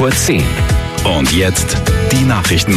10:05. Und jetzt die Nachrichten.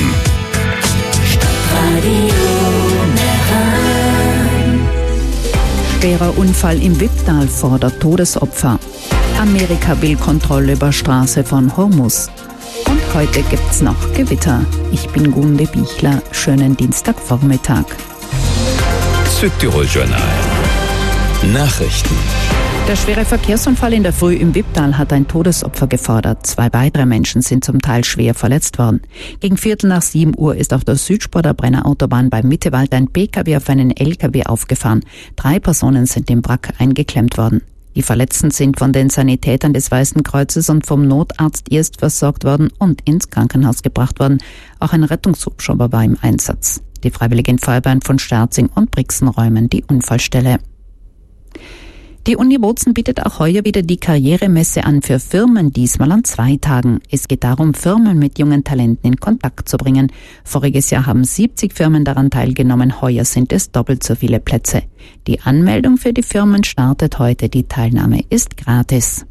Schwerer Unfall im Wipptal fordert Todesopfer. Amerika will Kontrolle über Straße von Hormuz. Und heute gibt's noch Gewitter. Ich bin Gunde Bichler. Schönen Dienstagvormittag. Südtirol-Journal. Nachrichten. Der schwere Verkehrsunfall in der Früh im Wipptal hat ein Todesopfer gefordert. 2 weitere Menschen sind zum Teil schwer verletzt worden. Gegen 6:45 Uhr ist auf der Südspur der Brenner Autobahn beim Mittewald ein PKW auf einen LKW aufgefahren. 3 Personen sind im Wrack eingeklemmt worden. Die Verletzten sind von den Sanitätern des Weißen Kreuzes und vom Notarzt erst versorgt worden und ins Krankenhaus gebracht worden. Auch ein Rettungshubschrauber war im Einsatz. Die Freiwilligen Feuerwehren von Sterzing und Brixen räumen die Unfallstelle. Die Uni Bozen bietet auch heuer wieder die Karrieremesse an für Firmen, diesmal an 2 Tagen. Es geht darum, Firmen mit jungen Talenten in Kontakt zu bringen. Voriges Jahr haben 70 Firmen daran teilgenommen, heuer sind es doppelt so viele Plätze. Die Anmeldung für die Firmen startet heute, die Teilnahme ist gratis.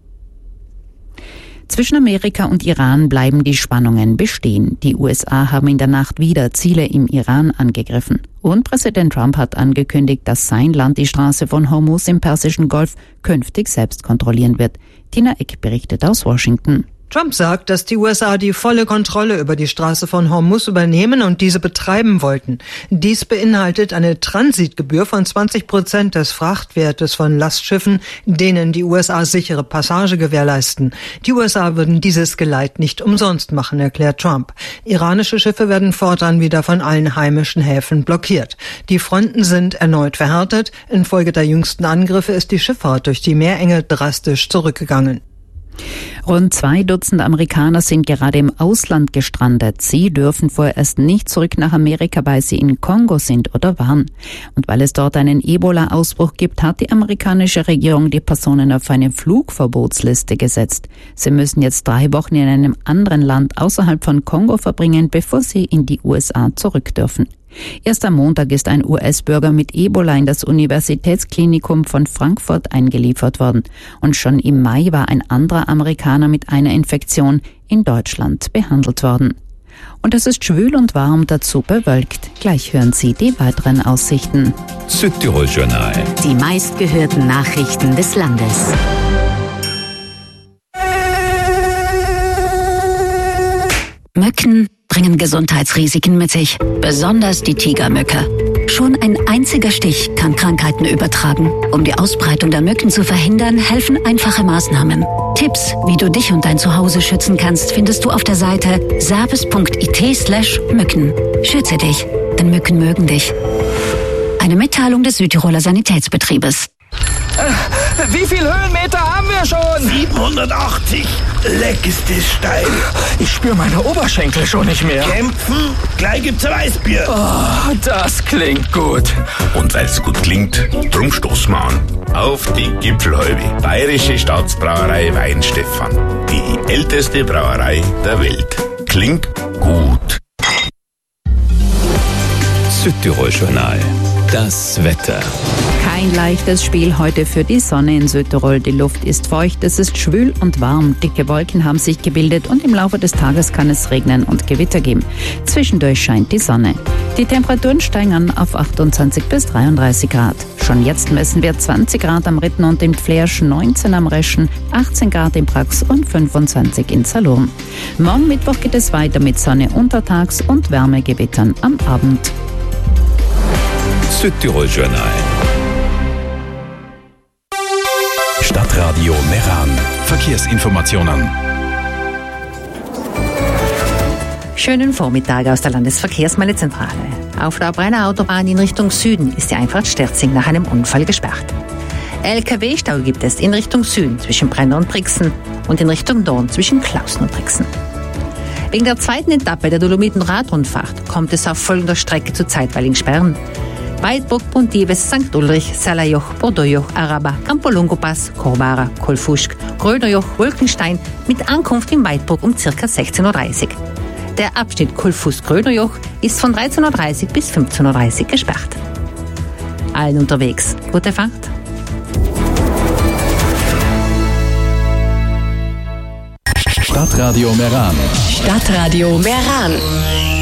Zwischen Amerika und Iran bleiben die Spannungen bestehen. Die USA haben in der Nacht wieder Ziele im Iran angegriffen. Und Präsident Trump hat angekündigt, dass sein Land die Straße von Hormuz im Persischen Golf künftig selbst kontrollieren wird. Tina Eck berichtet aus Washington. Trump sagt, dass die USA die volle Kontrolle über die Straße von Hormuz übernehmen und diese betreiben wollten. Dies beinhaltet eine Transitgebühr von 20% des Frachtwertes von Lastschiffen, denen die USA sichere Passage gewährleisten. Die USA würden dieses Geleit nicht umsonst machen, erklärt Trump. Iranische Schiffe werden fortan wieder von allen heimischen Häfen blockiert. Die Fronten sind erneut verhärtet. Infolge der jüngsten Angriffe ist die Schifffahrt durch die Meerenge drastisch zurückgegangen. Rund 2 Dutzend Amerikaner sind gerade im Ausland gestrandet. Sie dürfen vorerst nicht zurück nach Amerika, weil sie in Kongo sind oder waren. Und weil es dort einen Ebola-Ausbruch gibt, hat die amerikanische Regierung die Personen auf eine Flugverbotsliste gesetzt. Sie müssen jetzt 3 Wochen in einem anderen Land außerhalb von Kongo verbringen, bevor sie in die USA zurück dürfen. Erst am Montag ist ein US-Bürger mit Ebola in das Universitätsklinikum von Frankfurt eingeliefert worden. Und schon im Mai war ein anderer Amerikaner mit einer Infektion in Deutschland behandelt worden. Und es ist schwül und warm, dazu bewölkt. Gleich hören Sie die weiteren Aussichten. Südtirol-Journal. Die meistgehörten Nachrichten des Landes. Mücken bringen Gesundheitsrisiken mit sich, besonders die Tigermücke. Schon ein einziger Stich kann Krankheiten übertragen. Um die Ausbreitung der Mücken zu verhindern, helfen einfache Maßnahmen. Tipps, wie du dich und dein Zuhause schützen kannst, findest du auf der Seite service.it/Mücken. Schütze dich, denn Mücken mögen dich. Eine Mitteilung des Südtiroler Sanitätsbetriebes. Wie viel Höhenmeter haben wir schon? 780. Leck ist das steil. Ich spüre meine Oberschenkel schon nicht mehr. Kämpfen? Gleich gibt's Weißbier. Oh, das klingt gut. Und weil's gut klingt, drum stoßen wir an. Auf die Gipfelhalbe. Bayerische Staatsbrauerei Weinstefan. Die älteste Brauerei der Welt. Klingt gut. Südtirol-Journal. Das Wetter. Kein leichtes Spiel heute für die Sonne in Südtirol. Die Luft ist feucht, es ist schwül und warm. Dicke Wolken haben sich gebildet und im Laufe des Tages kann es regnen und Gewitter geben. Zwischendurch scheint die Sonne. Die Temperaturen steigen an auf 28 bis 33 Grad. Schon jetzt messen wir 20 Grad am Ritten und im Flersch, 19 am Reschen, 18 Grad in Prax und 25 in Salurn. Morgen Mittwoch geht es weiter mit Sonne untertags und Wärmegewittern am Abend. Südtirol-Journal. Stadtradio Meran. Verkehrsinformationen. Schönen Vormittag aus der Landesverkehrsmeldezentrale. Auf der Brenner Autobahn in Richtung Süden ist die Einfahrt Sterzing nach einem Unfall gesperrt. LKW-Stau gibt es in Richtung Süden zwischen Brenner und Brixen und in Richtung Norden zwischen Klausen und Brixen. Wegen der zweiten Etappe der Dolomiten-Radrundfahrt kommt es auf folgender Strecke zu zeitweiligen Sperren. Weidburg, Pontives, St. Ulrich, Salajoch, Bordeauxjoch, Araba, Campolongo-Pass, Korbara, Kolfuschk, Grönerjoch, Wolkenstein mit Ankunft in Weidburg um ca. 16:30 Uhr. Der Abschnitt Kolfusch-Grönerjoch ist von 13:30 Uhr bis 15:30 Uhr gesperrt. Allen unterwegs gute Fahrt. Stadtradio Meran. Stadtradio Meran.